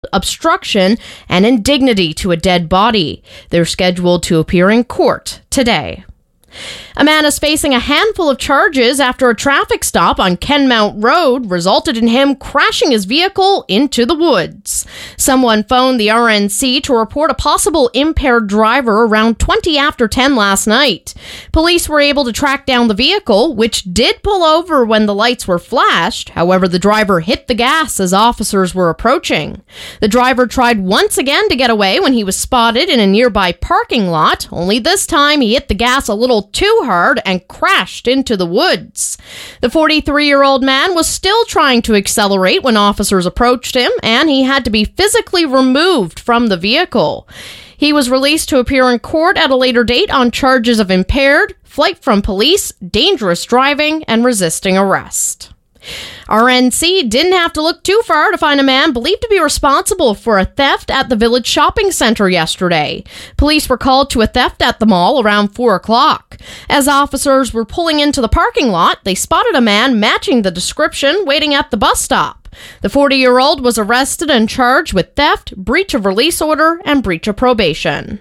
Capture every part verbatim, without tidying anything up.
obstruction and indignity to a dead body. They're scheduled to appear in court today. A man is facing a handful of charges after a traffic stop on Kenmount Road resulted in him crashing his vehicle into the woods. Someone phoned the R N C to report a possible impaired driver around twenty after ten last night. Police were able to track down the vehicle, which did pull over when the lights were flashed. However, the driver hit the gas as officers were approaching. The driver tried once again to get away when he was spotted in a nearby parking lot, only this time he hit the gas a little too hard and crashed into the woods. The forty-three-year-old man was still trying to accelerate when officers approached him, and he had to be physically removed from the vehicle. He was released to appear in court at a later date on charges of impaired, flight from police, dangerous driving, and resisting arrest. R N C didn't have to look too far to find a man believed to be responsible for a theft at the Village Shopping Centre yesterday. Police were called to a theft at the mall around four o'clock. As officers were pulling into the parking lot, they spotted a man matching the description waiting at the bus stop. The forty-year-old was arrested and charged with theft, breach of release order, and breach of probation.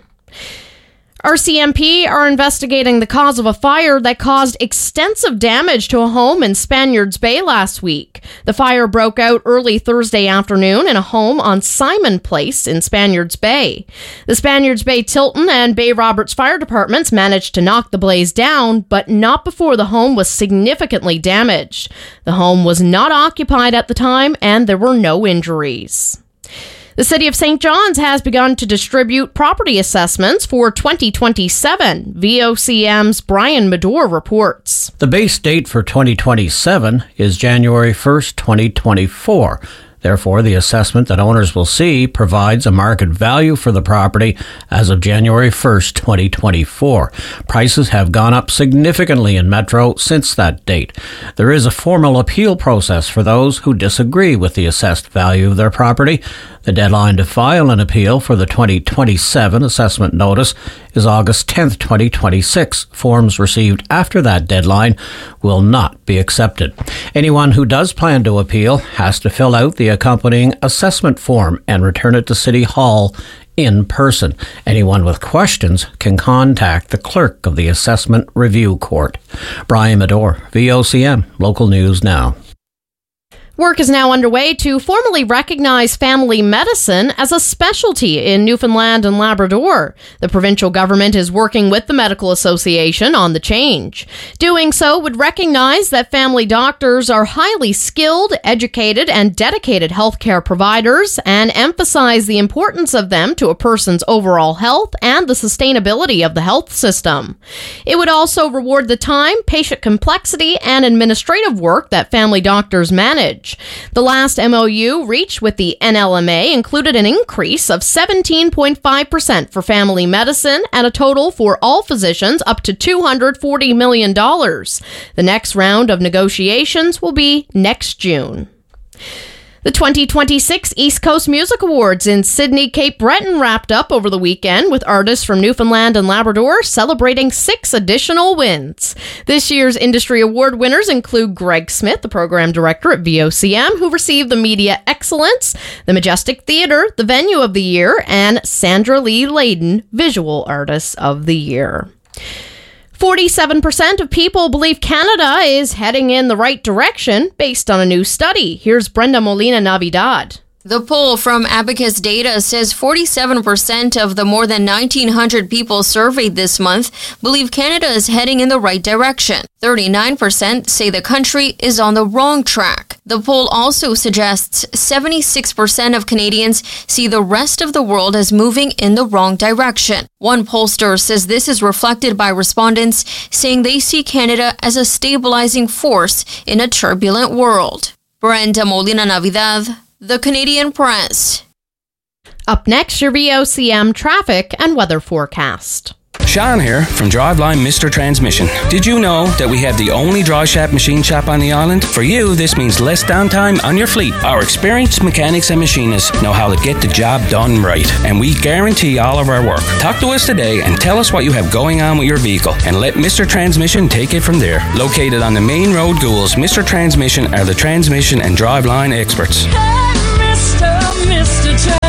R C M P are investigating the cause of a fire that caused extensive damage to a home in Spaniards Bay last week. The fire broke out early Thursday afternoon in a home on Simon Place in Spaniards Bay. The Spaniards Bay Tilton and Bay Roberts fire departments managed to knock the blaze down, but not before the home was significantly damaged. The home was not occupied at the time, and there were no injuries. The City of Saint John's has begun to distribute property assessments for twenty twenty-seven. V O C M's Brian Medore reports. The base date for twenty twenty-seven is January first, twenty twenty-four. Therefore, the assessment that owners will see provides a market value for the property as of January first, twenty twenty-four. Prices have gone up significantly in Metro since that date. There is a formal appeal process for those who disagree with the assessed value of their property. The deadline to file an appeal for the twenty twenty-seven assessment notice is August tenth, twenty twenty-six. Forms received after that deadline will not be accepted. Anyone who does plan to appeal has to fill out the accompanying assessment form and return it to City Hall in person. Anyone with questions can contact the clerk of the Assessment Review Court. Brian Medore, V O C M, Local News Now. Work is now underway to formally recognize family medicine as a specialty in Newfoundland and Labrador. The provincial government is working with the Medical Association on the change. Doing so would recognize that family doctors are highly skilled, educated, and dedicated healthcare providers and emphasize the importance of them to a person's overall health and the sustainability of the health system. It would also reward the time, patient complexity, and administrative work that family doctors manage. The last M O U reached with the N L M A included an increase of seventeen point five percent for family medicine and a total for all physicians up to two hundred forty million dollars. The next round of negotiations will be next June. The twenty twenty-six East Coast Music Awards in Sydney, Cape Breton wrapped up over the weekend with artists from Newfoundland and Labrador celebrating six additional wins. This year's industry award winners include Greg Smith, the program director at V O C M, who received the Media Excellence, the Majestic Theatre, the Venue of the Year, and Sandra Lee Layden, Visual Artist of the Year. forty-seven percent of people believe Canada is heading in the right direction based on a new study. Here's Brenda Molina-Navidad. The poll from Abacus Data says forty-seven percent of the more than nineteen hundred people surveyed this month believe Canada is heading in the right direction. thirty-nine percent say the country is on the wrong track. The poll also suggests seventy-six percent of Canadians see the rest of the world as moving in the wrong direction. One pollster says this is reflected by respondents saying they see Canada as a stabilizing force in a turbulent world. Brenda Molina-Navidad, The Canadian Press. Up next, your V O C M traffic and weather forecast. Sean here from Driveline Mister Transmission. Did you know that we have the only dry shop machine shop on the island? For you, this means less downtime on your fleet. Our experienced mechanics and machinists know how to get the job done right, and we guarantee all of our work. Talk to us today and tell us what you have going on with your vehicle, and let Mister Transmission take it from there. Located on the main road, Goulds, Mister Transmission are the transmission and driveline experts. Hey, Mister Mister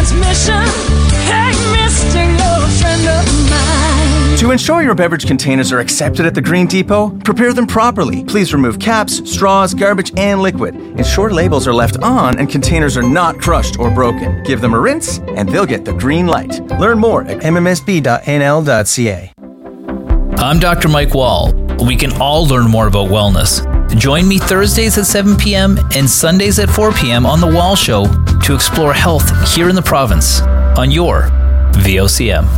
To ensure your beverage containers are accepted at the Green Depot, prepare them properly. Please remove caps, straws, garbage, and liquid. Ensure labels are left on and containers are not crushed or broken. Give them a rinse, and they'll get the green light. Learn more at m m s b dot n l dot c a. I'm Doctor Mike Wall. We can all learn more about wellness. Join me Thursdays at seven p.m. and Sundays at four p.m. on The Wall Show to explore health here in the province on your V O C M.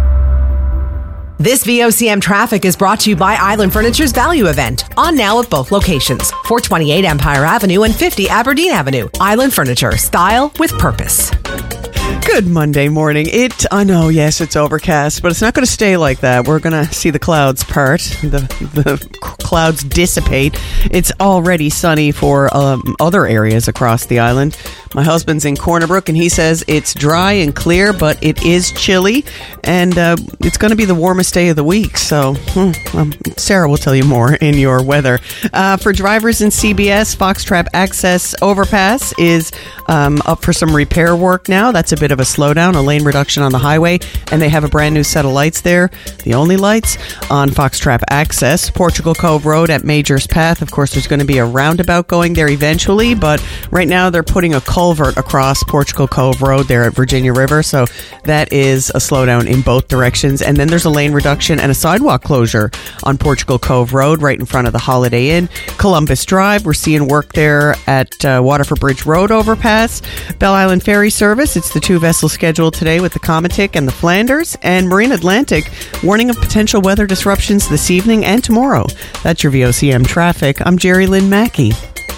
This V O C M traffic is brought to you by Island Furniture's Value Event, on now at both locations, four twenty-eight Empire Avenue and fifty Aberdeen Avenue. Island Furniture, style with purpose. Good Monday morning. It, I know, yes, it's overcast, but it's not going to stay like that. We're going to see the clouds part, the, the clouds dissipate. It's already sunny for um, other areas across the island. My husband's in Corner Brook, and he says it's dry and clear, but it is chilly, and uh, it's going to be the warmest day of the week. So hmm, um, Sarah will tell you more in your weather. Uh, for drivers in C B S, Foxtrap Access Overpass is um, up for some repair work now. That's a bit of a slowdown, a lane reduction on the highway, and they have a brand new set of lights there. The only lights on Foxtrap Access. Portugal Cove Road at Major's Path. Of course, there's going to be a roundabout going there eventually, but right now they're putting a culvert across Portugal Cove Road there at Virginia River, so that is a slowdown in both directions. And then there's a lane reduction and a sidewalk closure on Portugal Cove Road right in front of the Holiday Inn. Columbus Drive, we're seeing work there at uh, Waterford Bridge Road overpass. Belle Island Ferry Service, it's the two vessels scheduled today with the Comatic and the Flanders. And Marine Atlantic, warning of potential weather disruptions this evening and tomorrow. That's your V O C M traffic. I'm Jerry Lynn Mackey.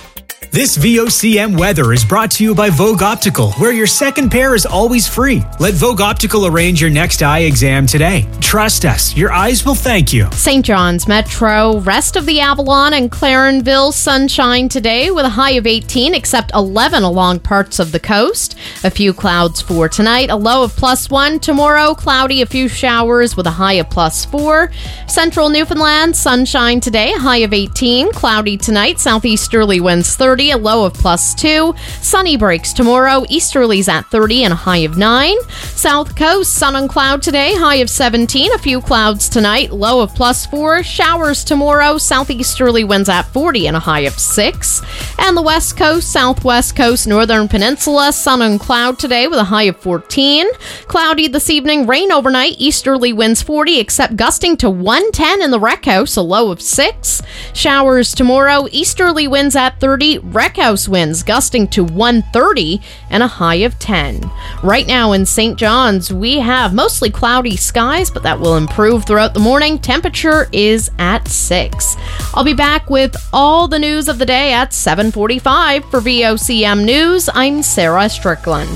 This V O C M weather is brought to you by Vogue Optical, where your second pair is always free. Let Vogue Optical arrange your next eye exam today. Trust us, your eyes will thank you. Saint John's Metro, rest of the Avalon and Clarenville, sunshine today with a high of eighteen, except eleven along parts of the coast. A few clouds for tonight, a low of plus one. Tomorrow, cloudy, a few showers with a high of plus four. Central Newfoundland, sunshine today, a high of eighteen, cloudy tonight, southeasterly winds thirty. A low of plus two. Sunny breaks tomorrow. Easterlies at thirty and a high of nine. South Coast, sun and cloud today. High of seventeen. A few clouds tonight. Low of plus four. Showers tomorrow. Southeasterly winds at forty and a high of six. And the West Coast, Southwest Coast, Northern Peninsula, sun and cloud today with a high of fourteen. Cloudy this evening. Rain overnight. Easterly winds forty, except gusting to one ten in the Rec House. A low of six. Showers tomorrow. Easterly winds at thirty. Rec House winds gusting to one thirty and a high of ten. Right now in Saint John's, we have mostly cloudy skies, but that will improve throughout the morning. Temperature is at six. I'll be back with all the news of the day at seven forty-five. For V O C M News, I'm Sarah Strickland.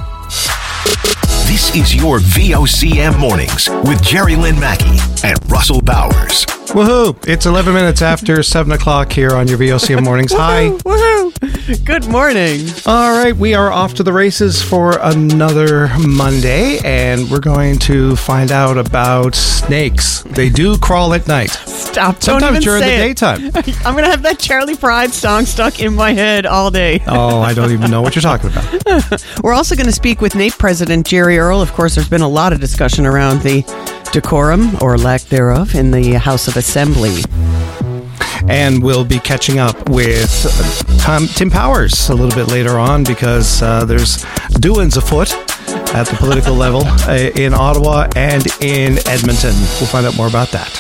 This is your V O C M Mornings with Jerry Lynn Mackey and Russell Bowers. Woohoo! It's eleven minutes after seven o'clock here on your V O C M Mornings. Hi. Woohoo! Good morning. All right, we are off to the races for another Monday, and we're going to find out about snakes. They do crawl at night. Stop. Sometimes don't even during say the it. daytime. I'm going to have that Charlie Pride song stuck in my head all day. Oh, I don't even know what you're talking about. We're also going to speak with NAPE President Jerry Earl. Of course, there's been a lot of discussion around the decorum, or lack thereof, in the House of Assembly. And we'll be catching up with Tom, Tim Powers a little bit later on, because uh, there's doings afoot at the political level uh, in Ottawa and in Edmonton. We'll find out more about that.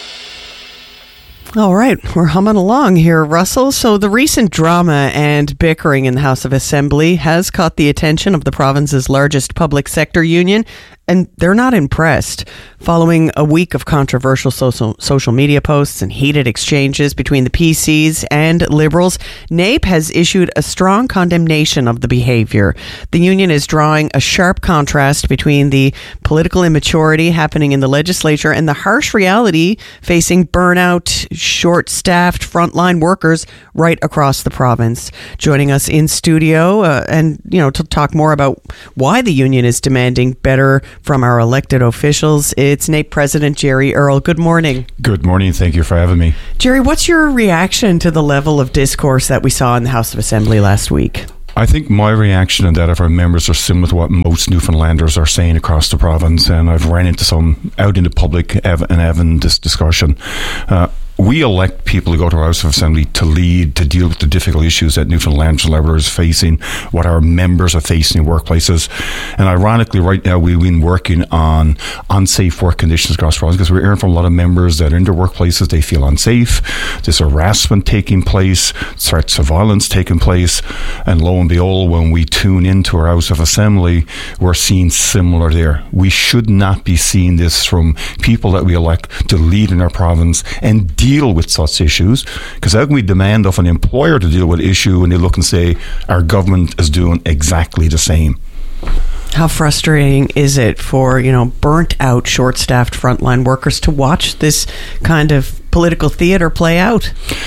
All right, we're humming along here, Russell. So the recent drama and bickering in the House of Assembly has caught the attention of the province's largest public sector union, and they're not impressed. Following a week of controversial social, social media posts and heated exchanges between the P Cs and Liberals, NAPE has issued a strong condemnation of the behavior. The union is drawing a sharp contrast between the political immaturity happening in the legislature and the harsh reality facing burnout, short-staffed frontline workers right across the province. Joining us in studio uh, and, you know, to talk more about why the union is demanding better from our elected officials, it's NAPE President Jerry Earl. Good morning. Good morning. Thank you for having me. Jerry, what's your reaction to the level of discourse that we saw in the House of Assembly last week? I think my reaction and that of our members are similar to what most Newfoundlanders are saying across the province, and I've ran into some out in the public and having this discussion. Uh, We elect people to go to our House of Assembly to lead, to deal with the difficult issues that Newfoundlanders and Labradors is facing, what our members are facing in workplaces. And ironically, right now, we've been working on unsafe work conditions across the province because we're hearing from a lot of members that in their workplaces, they feel unsafe. There's harassment taking place, threats of violence taking place. And lo and behold, when we tune into our House of Assembly, we're seeing similar there. We should not be seeing this from people that we elect to lead in our province and deal with such issues, because how can we demand of an employer to deal with an issue when they look and say our government is doing exactly the same? How frustrating is it for, you know, burnt out, short-staffed frontline workers to watch this kind of political theater play out?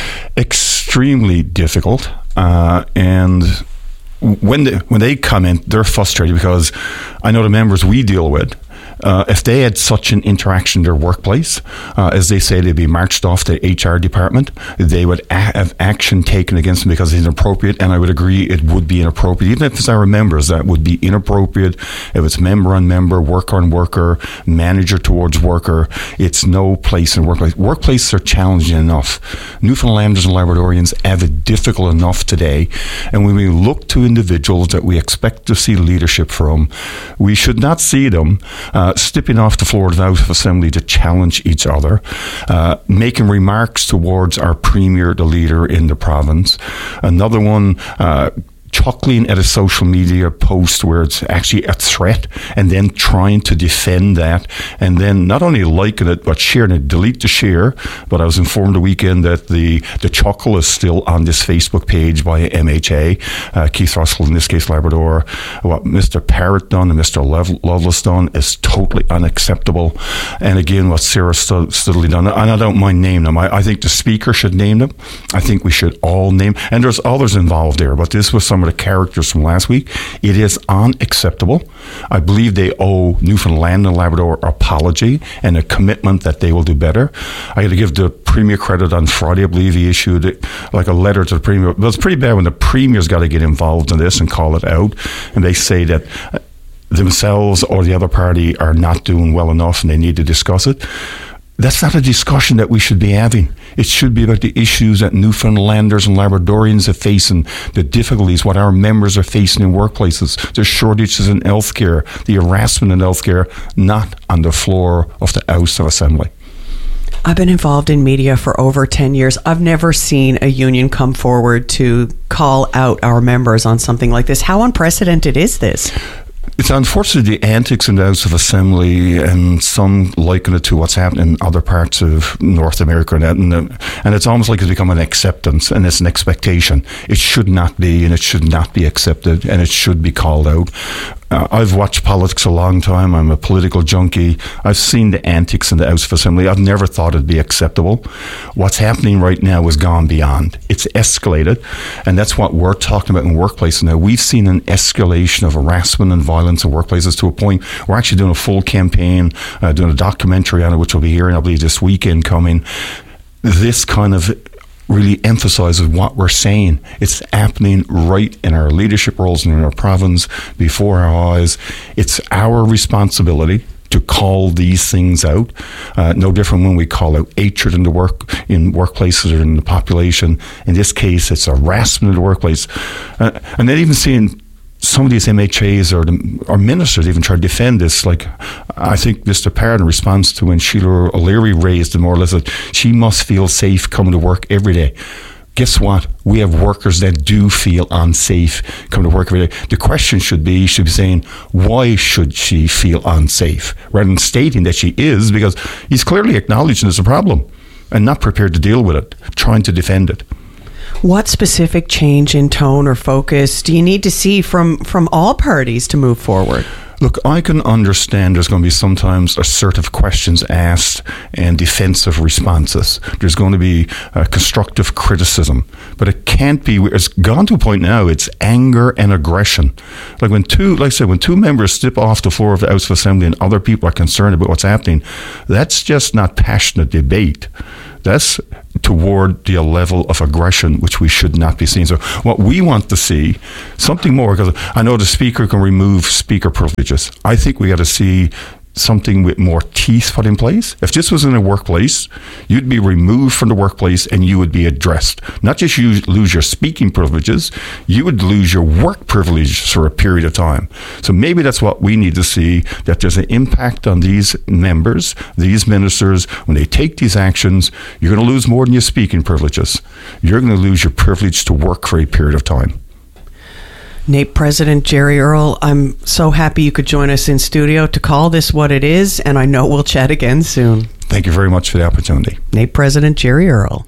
Extremely difficult, uh, and when they, when they come in, they're frustrated because I know the members we deal with, Uh, if they had such an interaction in their workplace, uh, as they say, they'd be marched off the H R department, they would a- have action taken against them because it's inappropriate, and I would agree it would be inappropriate. Even if it's our members, that would be inappropriate. If it's member on member, worker on worker, manager towards worker, it's no place in workplace. Workplaces are challenging enough. Newfoundlanders and Labradorians have it difficult enough today, and when we look to individuals that we expect to see leadership from, we should not see them uh, stepping off the floor of the House of Assembly to challenge each other, uh, making remarks towards our Premier, the leader in the province. Another one, uh, chuckling at a social media post where it's actually a threat and then trying to defend that and then not only liking it but sharing it, delete the share. But I was informed the weekend that the, the chuckle is still on this Facebook page by M H A, uh, Keith Russell, in this case Labrador. What Mister Parrott done and Mister Lev- Lovelace done is totally unacceptable. And again, what Sarah Stud- Studley done, and I don't mind naming them. I, I think the Speaker should name them. I think we should all name, and there's others involved there, but this was some of the characters from last week. It is unacceptable. I believe they owe Newfoundland and Labrador apology and a commitment that they will do better. I got to give the Premier credit. On Friday, I believe he issued it, like a letter to the Premier. But it's pretty bad when the Premier's got to get involved in this and call it out, and they say that themselves or the other party are not doing well enough and they need to discuss it. That's not a discussion that we should be having. It should be about the issues that Newfoundlanders and Labradorians are facing, the difficulties, what our members are facing in workplaces, the shortages in healthcare, the harassment in healthcare, not on the floor of the House of Assembly. I've been involved in media for over ten years. I've never seen a union come forward to call out our members on something like this. How unprecedented is this? It's unfortunately the antics in the House of Assembly, and some liken it to what's happening in other parts of North America, and, that, and, the, and it's almost like it's become an acceptance and it's an expectation. It should not be, and it should not be accepted, and it should be called out. Uh, I've watched politics a long time. I'm a political junkie. I've seen the antics in the House of Assembly. I've never thought it'd be acceptable. What's happening right now has gone beyond. It's escalated, and that's what we're talking about in workplaces now. We've seen an escalation of harassment and violence in workplaces to a point we're actually doing a full campaign, uh, doing a documentary on it, which will be hearing, I believe, this weekend coming. This kind of really emphasizes what we're saying. It's happening right in our leadership roles and in our province before our eyes. It's our responsibility to call these things out. Uh, no different when we call out hatred in the work in workplaces or in the population. In this case, it's harassment in the workplace. Uh, and then even seeing some of these M H As or, the, or ministers even try to defend this. Like, I think Mister Parrott, in response to when Sheila O'Leary raised it more or less, that she must feel safe coming to work every day. Guess what? We have workers that do feel unsafe coming to work every day. The question should be, you should be saying, why should she feel unsafe? Rather than stating that she is, because he's clearly acknowledging there's a problem and not prepared to deal with it, trying to defend it. What specific change in tone or focus do you need to see from, from all parties to move forward? Look, I can understand there's going to be sometimes assertive questions asked and defensive responses. There's going to be uh, constructive criticism. But it can't be, it's gone to a point now, it's anger and aggression. Like when two, like I said, when two members step off the floor of the House of Assembly and other people are concerned about what's happening, that's just not passionate debate. That's toward the level of aggression which we should not be seeing. So what we want to see, something more, because I know the speaker can remove speaker privileges. I think we got to see something with more teeth put in place. If this was in a workplace, you'd be removed from the workplace and you would be addressed. Not just you lose your speaking privileges, you would lose your work privileges for a period of time. So maybe that's what we need to see, that there's an impact on these members, these ministers. When they take these actions, you're going to lose more than your speaking privileges. You're going to lose your privilege to work for a period of time. NAPE President Jerry Earl, I'm so happy you could join us in studio to call this what it is, and I know we'll chat again soon. Thank you very much for the opportunity. NAPE President Jerry Earl.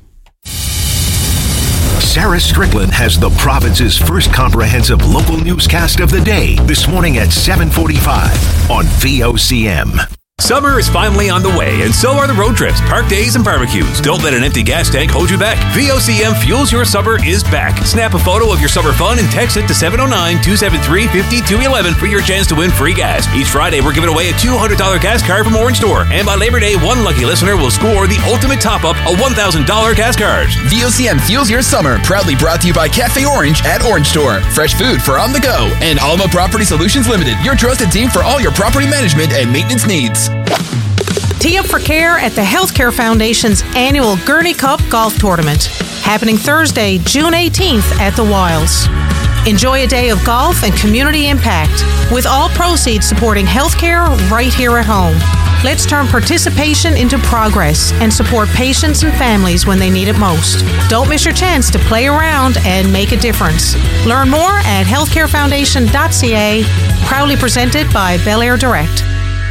Sarah Strickland has the province's first comprehensive local newscast of the day this morning at seven forty-five on V O C M. Summer is finally on the way, and so are the road trips, park days, and barbecues. Don't let an empty gas tank hold you back. V O C M Fuels Your Summer is back. Snap a photo of your summer fun and text it to seven oh nine, two seven three, five two one one for your chance to win free gas. Each Friday, we're giving away a two hundred dollars gas card from Orange Store. And by Labor Day, one lucky listener will score the ultimate top-up, a one thousand dollars gas card. V O C M Fuels Your Summer, proudly brought to you by Cafe Orange at Orange Store. Fresh food for on the go. And Alma Property Solutions Limited, your trusted team for all your property management and maintenance needs. Tee up for care at the Healthcare Foundation's annual Gurney Cup Golf Tournament, happening Thursday, June eighteenth at the Wilds. Enjoy a day of golf and community impact, with all proceeds supporting healthcare right here at home. Let's turn participation into progress and support patients and families when they need it most. Don't miss your chance to play around and make a difference. Learn more at healthcare foundation dot c a, proudly presented by Bel Air Direct.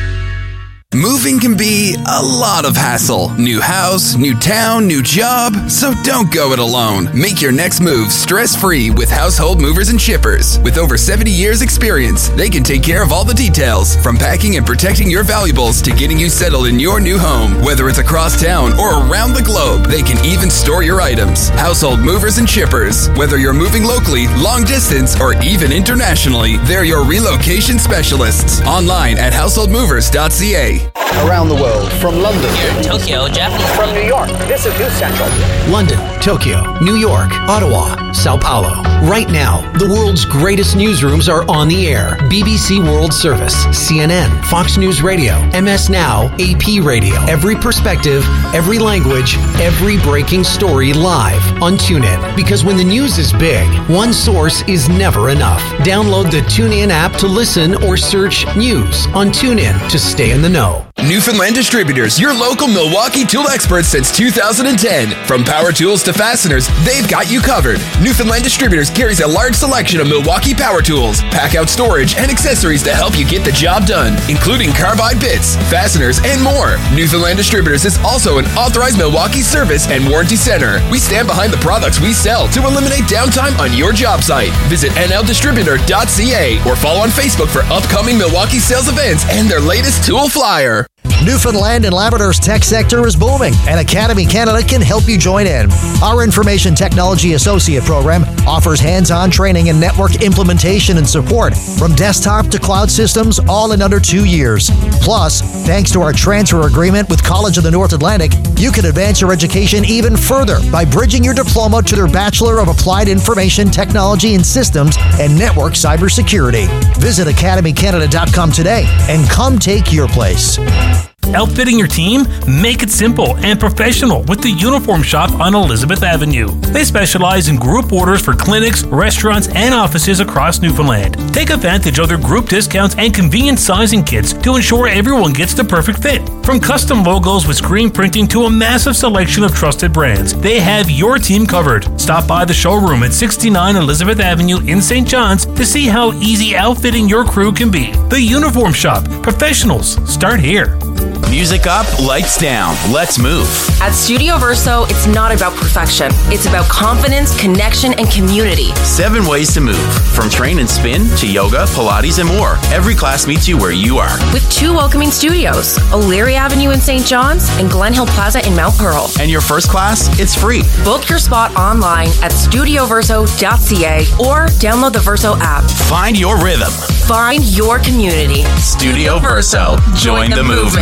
Moving can be a lot of hassle. New house, new town, new job. So don't go it alone. Make your next move stress-free with Household Movers and Shippers. With over seventy years experience, they can take care of all the details, from packing and protecting your valuables to getting you settled in your new home. Whether it's across town or around the globe, they can even store your items. Household Movers and Shippers. Whether you're moving locally, long distance, or even internationally, they're your relocation specialists. Online at household movers dot c a. Around the world, from London, here in Tokyo, Japanese. From New York, this is News Central. London, Tokyo, New York, Ottawa, Sao Paulo. Right now, the world's greatest newsrooms are on the air. B B C World Service, C N N, Fox News Radio, M S Now, A P Radio. Every perspective, every language, every breaking story live on TuneIn. Because when the news is big, one source is never enough. Download the TuneIn app to listen or search news on TuneIn to stay in the know. Newfoundland Distributors, your local Milwaukee tool experts since two thousand ten. From power tools to fasteners, they've got you covered. Newfoundland Distributors carries a large selection of Milwaukee power tools, pack-out storage, and accessories to help you get the job done, including carbide bits, fasteners, and more. Newfoundland Distributors is also an authorized Milwaukee service and warranty center. We stand behind the products we sell to eliminate downtime on your job site. Visit n l distributor dot c a or follow on Facebook for upcoming Milwaukee sales events and their latest tool flyer. Newfoundland and Labrador's tech sector is booming, and Academy Canada can help you join in. Our Information Technology Associate program offers hands-on training in network implementation and support, from desktop to cloud systems, all in under two years. Plus, thanks to our transfer agreement with College of the North Atlantic, you can advance your education even further by bridging your diploma to their Bachelor of Applied Information Technology and Systems and Network Cybersecurity. Visit academy canada dot com today and come take your place. Outfitting your team? Make it simple and professional with the Uniform Shop on Elizabeth Avenue. They specialize in group orders for clinics, restaurants, and offices across Newfoundland. Take advantage of their group discounts and convenient sizing kits to ensure everyone gets the perfect fit. From custom logos with screen printing to a massive selection of trusted brands, they have your team covered. Stop by the showroom at sixty-nine Elizabeth Avenue in Saint John's to see how easy outfitting your crew can be. The Uniform Shop. Professionals start here. Music up, lights down. Let's move. At Studio Verso, it's not about perfection. It's about confidence, connection, and community. Seven ways to move. From train and spin to yoga, Pilates, and more. Every class meets you where you are. With two welcoming studios, O'Leary Avenue in Saint John's and Glen Hill Plaza in Mount Pearl. And your first class? It's free. Book your spot online at studio verso dot c a or download the Verso app. Find your rhythm. Find your community. Studio Verso. Join the movement.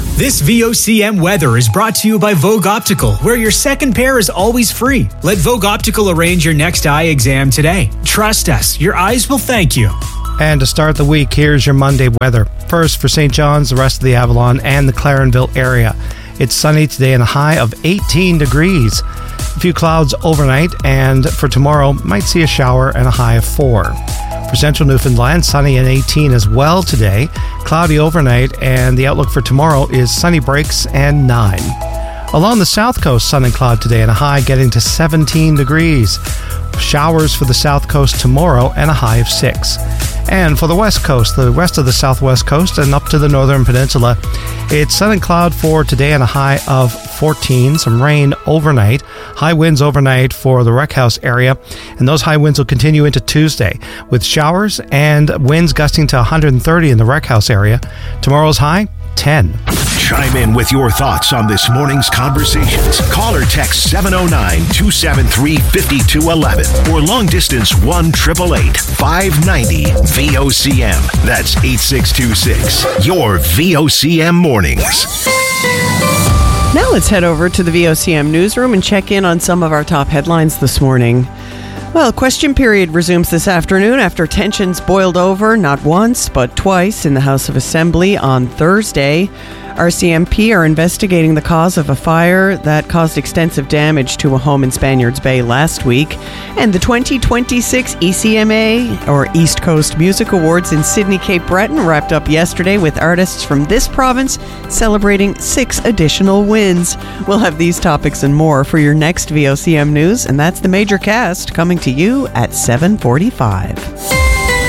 This V O C M weather is brought to you by Vogue Optical, where your second pair is always free. Let Vogue Optical arrange your next eye exam today. Trust us, your eyes will thank you. And to start the week, here's your Monday weather. First, for Saint John's, the rest of the Avalon, and the Clarenville area. It's sunny today and a high of eighteen degrees. A few clouds overnight, and for tomorrow, might see a shower and a high of four. For central Newfoundland, sunny and eighteen as well today. Cloudy overnight, and the outlook for tomorrow is sunny breaks and nine. Along the south coast, sun and cloud today and a high getting to seventeen degrees. Showers for the south coast tomorrow and a high of six. And for the west coast, the rest of the southwest coast and up to the northern peninsula, it's sun and cloud for today and a high of fourteen. Some rain overnight. High winds overnight for the Rec House area. And those high winds will continue into Tuesday with showers and winds gusting to one hundred thirty in the Rec House area. Tomorrow's high, ten. Chime in with your thoughts on this morning's conversations. Call or text seven oh nine, two seven three, five two one one or long distance one eight eight eight, five nine zero V O C M. That's eight six two six. Your V O C M mornings. Now let's head over to the V O C M newsroom and check in on some of our top headlines this morning. Well, question period resumes this afternoon after tensions boiled over not once but twice in the House of Assembly on Thursday. R C M P are investigating the cause of a fire that caused extensive damage to a home in Spaniards Bay last week. And the twenty twenty-six E C M A, or East Coast Music Awards in Sydney, Cape Breton, wrapped up yesterday with artists from this province celebrating six additional wins. We'll have these topics and more for your next V O C M News, and that's the Major Cast coming to you at seven forty-five.